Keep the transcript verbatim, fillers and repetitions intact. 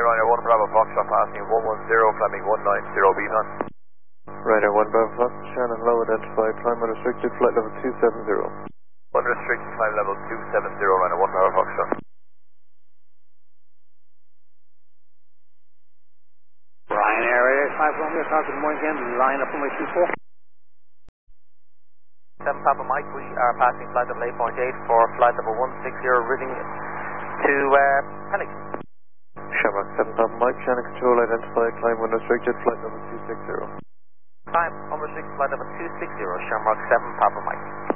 Ryder one Bravo Foxtrot passing one one zero, climbing one nine zero, beat on. Ryder one Bravo Foxtrot, Shannon low, identified, climb unrestricted, flight level two seven zero. Unrestricted, climb level two seven zero, Ryder one Bravo Foxtrot. Ryanair Air five Romeo, Falcon one again, line up runway two four. seven Papa Mike, we are passing flight level eight point eight for flight level one six zero, rigging to uh, Pelican. Shamrock seven Papa Mike, Shannon control identified, climb unrestricted, flight level two six zero. Climb unrestricted, flight level two six zero, Shamrock seven Papa Mike.